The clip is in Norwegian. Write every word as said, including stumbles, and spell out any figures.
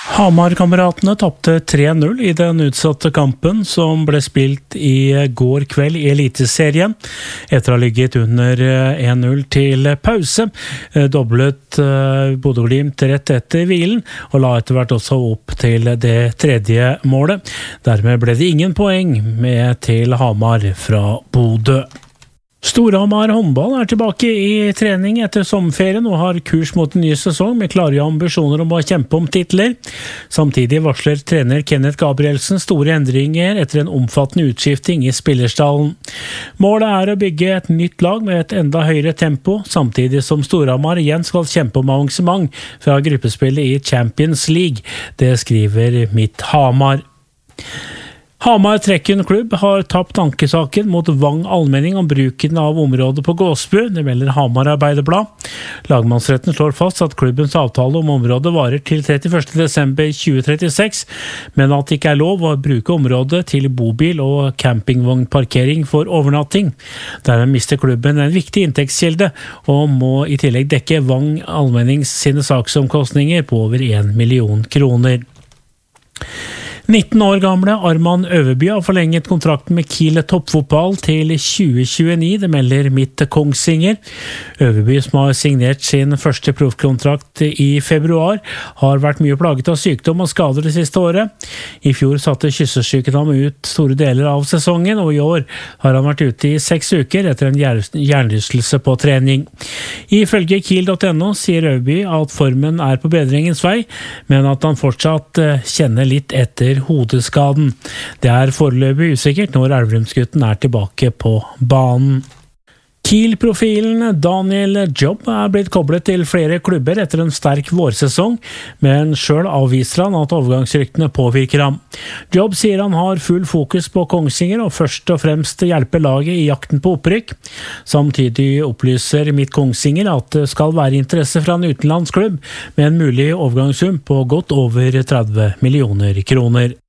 Hamar-kameratene tapte tre null i den utsatte kampen som ble spilt i går kveld i Eliteserien. Etter å ha ligget under en null til pause, doblet Bodø/Glimt rett etter hvilen, og la etter hvert også opp til det tredje målet. Dermed ble det ingen poeng med til Hamar fra Bodø. Storhamar håndball er tilbake i trening etter sommerferien og har kurs mot en ny sesong med klare ambisjoner om å kjempe om titler. Samtidig varsler trener Kenneth Gabrielsen store endringer etter en omfattende utskifting i spillerstallen. Målet er å bygge et nytt lag med et enda høyere tempo, samtidig som Storhamar igjen skal kjempe om avansement fra gruppespillet i Champions League. Det skriver Mitt Hamar. Hamar Trekken klubb har tapt ankesaken mot Vang Allmenning om bruken av området på Gåsbu, det melder Hamar Arbeiderblad. Lagmannsretten slår fast at klubbens avtale om området varer til trettiførste desember tjue trettiseks, men at det ikke er lov å bruke området til bobil- og campingvognparkering for overnatting. Dermed mister klubben en viktig inntektskilde, og må i tillegg dekke Vang Allmennings sine saksomkostninger på over en million kroner. nitten år gamle Arman Øverby har forlenget kontrakten med Kiel toppfotball til tjue tjueni, det melder Mitt Kongsvinger. Øverby, som har signert sin første proffkontrakt i februar, har vært mye plaget av sykdom og skader det siste året. I fjor satte kyssesyken ham ut store deler av sesongen, og i år har han vært ute i seks uker etter en hjernerystelse på trening. Ifølge Kiel punktum no sier Øverby at formen er på bedringens vei, men at han fortsatt kjenner litt etter hodeskaden. Det er foreløpig usikkert når Elverumsgutten er tilbake på banen. Kiel-profilen Daniel Jobb er blitt koblet til flere klubber etter en sterk vårsesong, men selv avviser han at overgangsryktene påvirker ham. Jobb sier han har full fokus på Kongsvinger og først og fremst hjelpe laget i jakten på opprykk. Samtidig opplyser Mitt Kongsvinger at det skal være interesse fra en utenlandsklubb med en mulig overgangssum på godt over tretti millioner kroner.